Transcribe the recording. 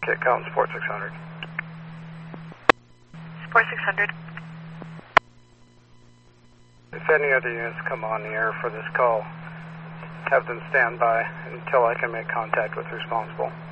Tick, calling Support 600. Support 600. If any other units come on the air for this call, have them stand by until I can make contact with the responsible.